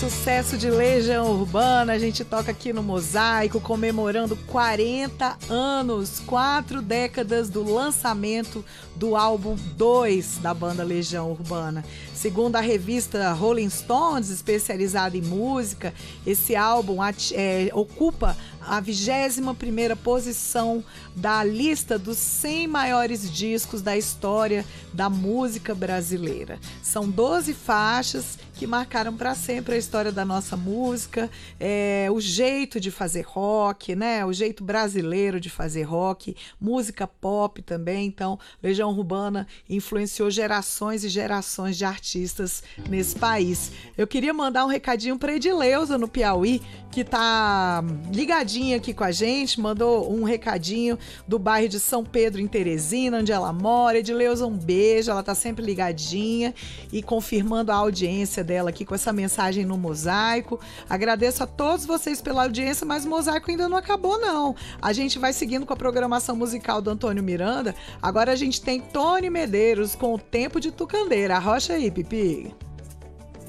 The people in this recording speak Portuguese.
Sucesso de Legião Urbana, a gente toca aqui no Mosaico, comemorando 40 anos, 4 décadas do lançamento do álbum 2 da banda Legião Urbana. Segundo a revista Rolling Stones, especializada em música, esse álbum ocupa a 21ª posição da lista dos 100 maiores discos da história da música brasileira. São 12 faixas que marcaram para sempre a história da nossa música, o jeito de fazer rock, né? O jeito brasileiro de fazer rock, música pop também. Então, Legião Urbana influenciou gerações e gerações de artistas nesse país. Eu queria mandar um recadinho para Edileuza, no Piauí, que tá ligadinha aqui com a gente, mandou um recadinho do bairro de São Pedro, em Teresina, onde ela mora. Edileuza, um beijo, ela tá sempre ligadinha e confirmando a audiência dela aqui com essa mensagem no Mosaico. Agradeço a todos vocês pela audiência, mas o Mosaico ainda não acabou, não. A gente vai seguindo com a programação musical do Antônio Miranda. Agora a gente tem Tony Medeiros com o Tempo de Tucandeira. Arrocha aí, Pipi.